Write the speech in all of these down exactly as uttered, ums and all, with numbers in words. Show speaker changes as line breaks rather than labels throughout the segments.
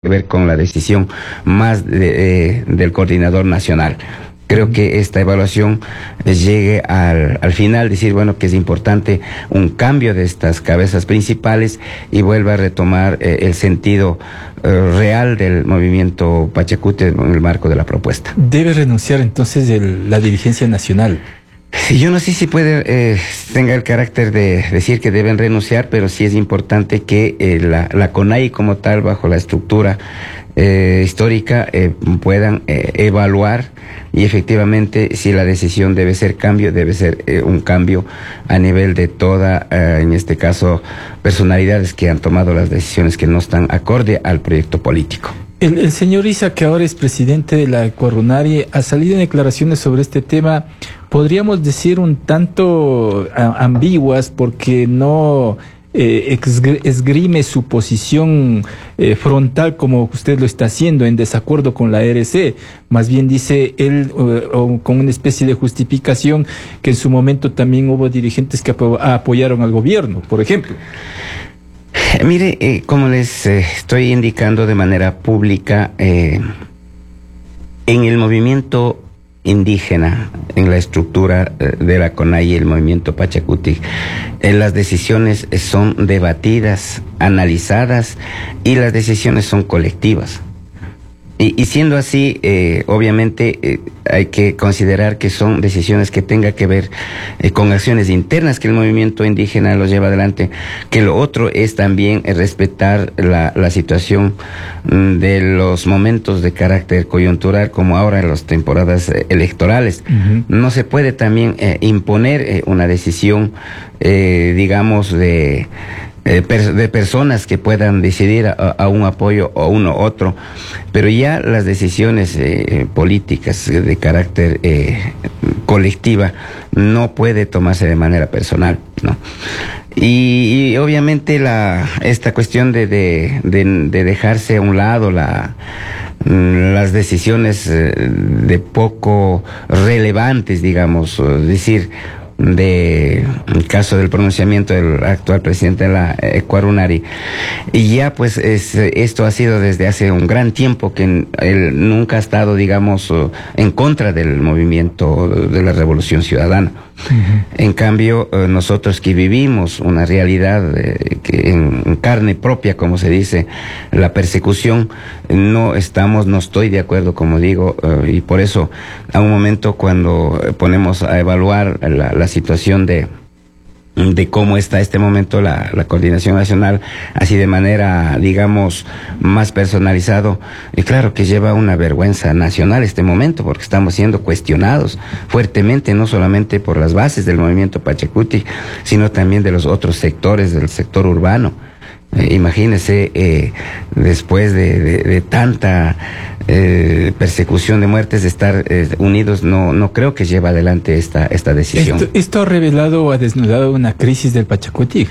que ver con la decisión más de, eh, del coordinador nacional. Creo que esta evaluación llegue al, al final, decir, bueno, que es importante un cambio de estas cabezas principales y vuelva a retomar eh, el sentido eh, real del movimiento Pachacuti en el marco de la propuesta.
¿Debe renunciar entonces el, la dirigencia nacional?
Sí, yo no sé si puede, eh, tenga el carácter de decir que deben renunciar, pero sí es importante que eh, la, la CONAIE como tal, bajo la estructura eh, histórica, eh, puedan eh, evaluar y efectivamente si la decisión debe ser cambio, debe ser eh, un cambio a nivel de toda, eh, en este caso, personalidades que han tomado las decisiones que no están acorde al proyecto político.
El, el señor Isa, que ahora es presidente de la Ecuarunari, ha salido en declaraciones sobre este tema, podríamos decir un tanto a, ambiguas, porque no eh, esgrime su posición eh, frontal como usted lo está haciendo, en desacuerdo con la R C. Más bien dice él, eh, con una especie de justificación, que en su momento también hubo dirigentes que apo apoyaron al gobierno, por ejemplo.
Mire, eh, como les eh, estoy indicando de manera pública, eh, en el movimiento indígena, en la estructura eh, de la CONAIE, el movimiento Pachacuti, eh, las decisiones son debatidas, analizadas y las decisiones son colectivas. Y, y siendo así, eh, obviamente eh, hay que considerar que son decisiones que tengan que ver eh, con acciones internas que el movimiento indígena los lleva adelante, que lo otro es también eh, respetar la, la situación mm, de los momentos de carácter coyuntural, como ahora en las temporadas eh, electorales. Uh-huh. No se puede también eh, imponer eh, una decisión, eh, digamos, de... Eh, per, de personas que puedan decidir a, a un apoyo o uno u otro, pero ya las decisiones eh, políticas de carácter eh, colectiva no puede tomarse de manera personal, ¿no? Y, y obviamente la esta cuestión de, de, de, de dejarse a un lado la las decisiones eh, de poco relevantes, digamos, es decir, de el caso del pronunciamiento del actual presidente de la Ecuarunari, y ya pues es, esto ha sido desde hace un gran tiempo que él nunca ha estado, digamos, en contra del movimiento de la Revolución Ciudadana. Uh-huh. En cambio, nosotros que vivimos una realidad eh, que en, en carne propia, como se dice, la persecución, no estamos, no estoy de acuerdo, como digo, eh, y por eso a un momento cuando ponemos a evaluar la, la situación de de cómo está este momento la, la coordinación nacional, así de manera, digamos, más personalizado, y claro que lleva una vergüenza nacional este momento, porque estamos siendo cuestionados fuertemente, no solamente por las bases del movimiento Pachacuti, sino también de los otros sectores, del sector urbano. Eh, imagínese, eh, después de, de, de tanta eh, persecución de muertes, de estar eh, unidos, no no creo que lleve adelante esta esta decisión.
Esto, esto ha revelado o ha desnudado una crisis del Pachacuti.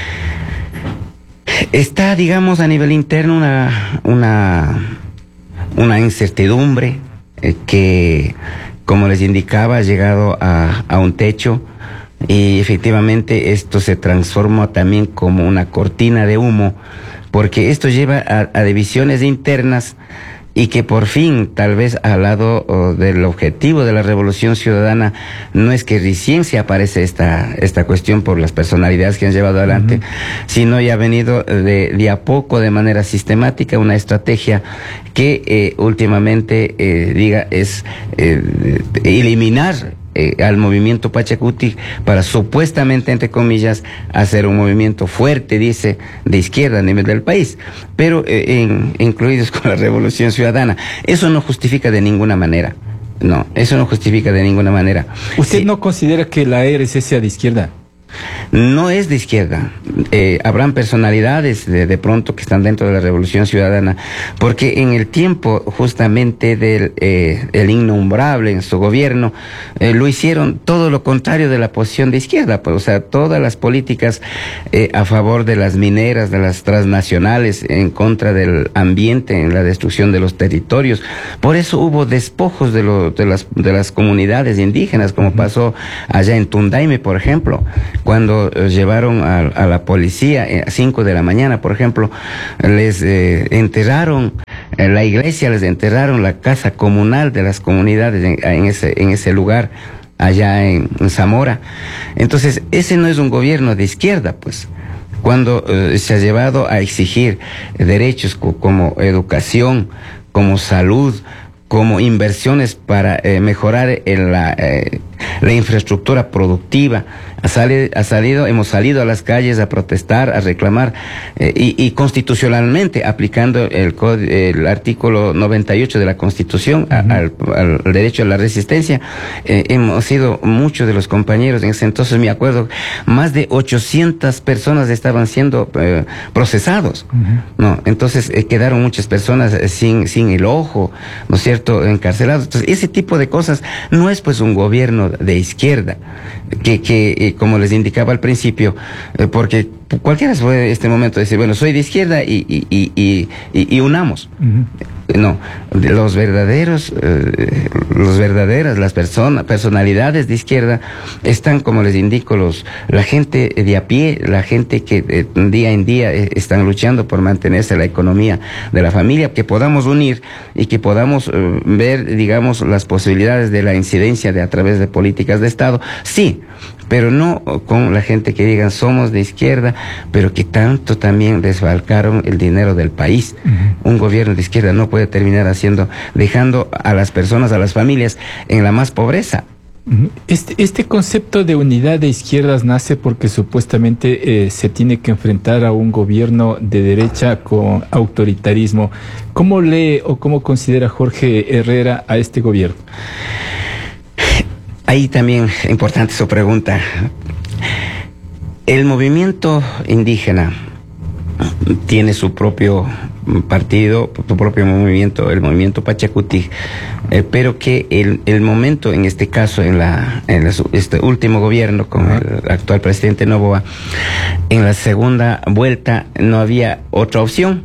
Está, digamos, a nivel interno una una una incertidumbre eh, que, como les indicaba, ha llegado a, a un techo. Y efectivamente esto se transforma también como una cortina de humo, porque esto lleva a, a divisiones internas y que por fin, tal vez al lado oh, del objetivo de la Revolución Ciudadana, no es que recién se aparece esta esta cuestión por las personalidades que han llevado adelante, uh-huh. sino ya ha venido de, de a poco, de manera sistemática, una estrategia que eh, últimamente, eh, diga, es eh, eliminar Eh, al movimiento Pachacuti para supuestamente, entre comillas, hacer un movimiento fuerte, dice, de izquierda a nivel del país, pero eh, en, incluidos con la Revolución Ciudadana. Eso no justifica de ninguna manera. No, eso no justifica de ninguna manera.
¿Usted
sí.
no considera que la R C sea de izquierda?
No es de izquierda. Eh, habrán personalidades de, de pronto que están dentro de la Revolución Ciudadana, porque en el tiempo justamente del eh, el innombrable en su gobierno eh, lo hicieron todo lo contrario de la posición de izquierda, pues, o sea, todas las políticas eh, a favor de las mineras, de las transnacionales, en contra del ambiente, en la destrucción de los territorios. Por eso hubo despojos de, lo, de las de las comunidades indígenas, como pasó allá en Tundaime, por ejemplo. cuando eh, llevaron a, a la policía eh, a cinco de la mañana, por ejemplo, les eh, enterraron en la iglesia, les enterraron la casa comunal de las comunidades en, en ese en ese lugar allá en, en Zamora. Entonces, ese no es un gobierno de izquierda, pues. Cuando eh, se ha llevado a exigir derechos co como educación, como salud, como inversiones para eh, mejorar en la, eh, la infraestructura productiva, ha, sali ha salido, hemos salido a las calles a protestar, a reclamar, eh, y, y constitucionalmente aplicando el, el artículo noventa y ocho de la Constitución, uh-huh. a, al, al derecho a la resistencia. Eh, hemos sido muchos de los compañeros, en ese entonces me acuerdo, más de ochocientas personas estaban siendo eh, procesados, uh-huh. ¿no? Entonces eh, quedaron muchas personas eh, sin, sin el ojo, ¿no es cierto?, encarcelados. Entonces, ese tipo de cosas no es pues un gobierno de izquierda, que, que eh, como les indicaba al principio, eh, porque cualquiera puede en este momento decir, bueno, soy de izquierda y, y, y, y, y, y unamos. Uh-huh. No, los verdaderos, eh, los verdaderas, las personas, personalidades de izquierda están, como les indico, los, la gente de a pie, la gente que eh, día en día eh, están luchando por mantenerse la economía de la familia, que podamos unir y que podamos eh, ver, digamos, las posibilidades de la incidencia de a través de políticas de Estado, sí, pero no con la gente que digan somos de izquierda, pero que tanto también desfalcaron el dinero del país. Uh-huh. Un gobierno de izquierda no puede terminar haciendo, dejando a las personas, a las familias en la más pobreza.
Este, este concepto de unidad de izquierdas nace porque supuestamente eh, se tiene que enfrentar a un gobierno de derecha con autoritarismo. ¿Cómo lee o cómo considera Jorge Herrera a este gobierno?
Ahí también importante su pregunta. El movimiento indígena tiene su propio partido, su propio movimiento, el movimiento Pachacuti, eh, pero que el, el momento, en este caso, en la en la, este último gobierno con el actual presidente Noboa, en la segunda vuelta no había otra opción.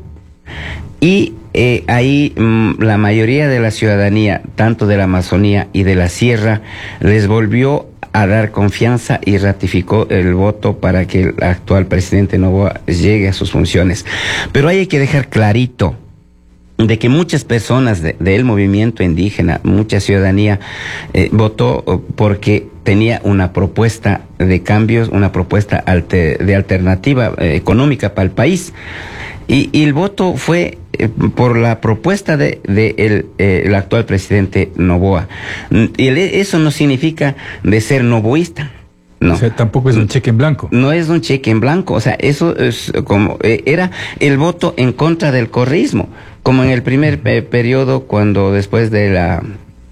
Y eh, ahí mmm, la mayoría de la ciudadanía, tanto de la Amazonía y de la Sierra, les volvió a dar confianza y ratificó el voto para que el actual presidente Noboa llegue a sus funciones. Pero ahí hay que dejar clarito de que muchas personas de, del movimiento indígena, mucha ciudadanía, eh, votó porque tenía una propuesta de cambios, una propuesta alter, de alternativa eh, económica para el país. Y, y el voto fue eh, por la propuesta de, de el, eh, el actual presidente Noboa. Y el, eso no significa de ser noboísta. No.
O sea, tampoco es un cheque en blanco.
No es un cheque en blanco. O sea, eso es como eh, era el voto en contra del correísmo, como en el primer eh, periodo, cuando después de la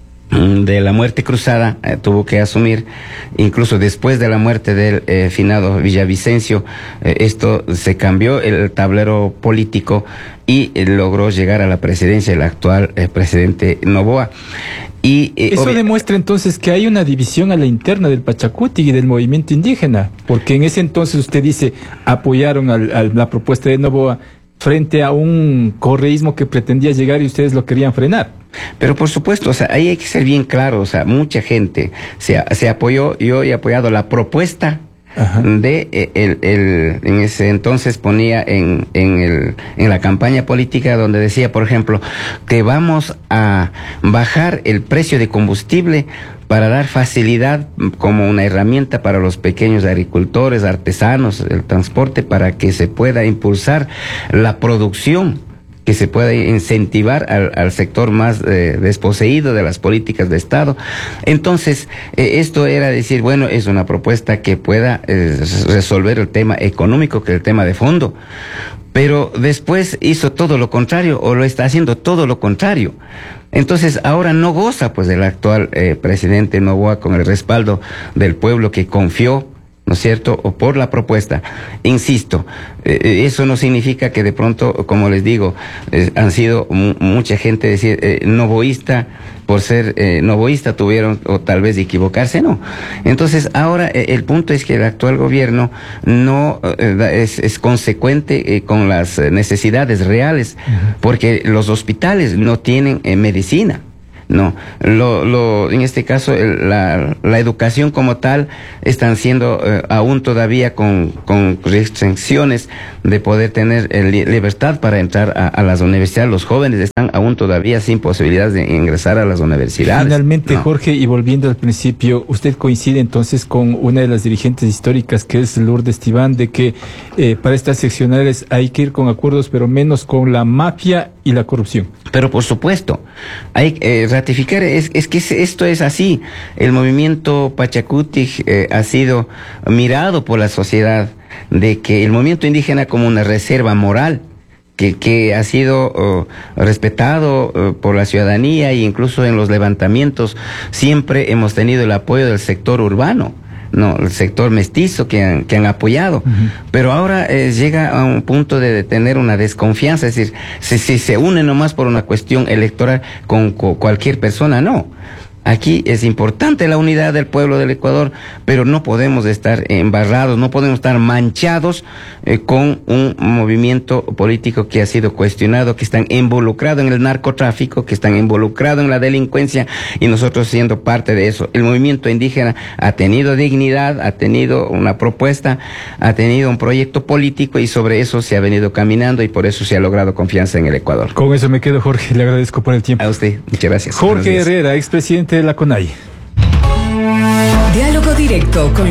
de la muerte cruzada eh, tuvo que asumir, incluso después de la muerte del eh, finado Villavicencio, eh, esto se cambió el tablero político y eh, logró llegar a la presidencia el actual eh, presidente Noboa. Y, eh,
Eso demuestra entonces que hay una división a la interna del Pachacuti y del movimiento indígena, porque en ese entonces usted dice apoyaron a la propuesta de Noboa frente a un correísmo que pretendía llegar y ustedes lo querían frenar.
Pero por supuesto, o sea, ahí hay que ser bien claro, o sea, mucha gente se, se apoyó, yo he apoyado la propuesta. Ajá. de eh, el, el en ese entonces ponía en en el en la campaña política donde decía, por ejemplo, que vamos a bajar el precio de combustible para dar facilidad como una herramienta para los pequeños agricultores, artesanos, el transporte, para que se pueda impulsar la producción, que se pueda incentivar al, al sector más eh, desposeído de las políticas de Estado. Entonces, eh, esto era decir, bueno, es una propuesta que pueda eh, resolver el tema económico, que es el tema de fondo. Pero después hizo todo lo contrario, o lo está haciendo todo lo contrario. Entonces, ahora no goza, pues, el actual eh, presidente Noboa con el respaldo del pueblo que confió, ¿no es cierto?, o por la propuesta. Insisto, eh, eso no significa que de pronto, como les digo, eh, han sido mu mucha gente decir eh, noboísta, por ser eh, noboísta tuvieron o tal vez equivocarse, no. Entonces ahora eh, el punto es que el actual gobierno no eh, es, es consecuente eh, con las necesidades reales, uh-huh. porque los hospitales no tienen eh, medicina. No, lo, lo, en este caso el, la, la educación como tal están siendo eh, aún todavía con, con restricciones de poder tener eh, li, libertad para entrar a, a las universidades. Los jóvenes están aún todavía sin posibilidades de ingresar a las universidades.
Finalmente,
no.
Jorge, y volviendo al principio, usted coincide entonces con una de las dirigentes históricas que es Lourdes Tibán, de que eh, para estas seccionales hay que ir con acuerdos, pero menos con la mafia y la corrupción.
Pero por supuesto, hay que eh, ratificar, es, es que esto es así. El movimiento Pachacuti eh, ha sido mirado por la sociedad de que el movimiento indígena como una reserva moral, que, que ha sido uh, respetado uh, por la ciudadanía e incluso en los levantamientos siempre hemos tenido el apoyo del sector urbano. No, el sector mestizo que han, que han apoyado, uh-huh. Pero ahora eh, llega a un punto de, de tener una desconfianza, es decir, si, si se une nomás por una cuestión electoral con, con cualquier persona, no. Aquí es importante la unidad del pueblo del Ecuador, pero no podemos estar embarrados, no podemos estar manchados eh, con un movimiento político que ha sido cuestionado, que están involucrados en el narcotráfico, que están involucrados en la delincuencia y nosotros siendo parte de eso. El movimiento indígena ha tenido dignidad, ha tenido una propuesta, ha tenido un proyecto político y sobre eso se ha venido caminando y por eso se ha logrado confianza en el Ecuador.
Con eso me quedo, Jorge, le agradezco por el tiempo.
A usted, muchas gracias.
Jorge Herrera, expresidente de la CONAIE.
Diálogo directo con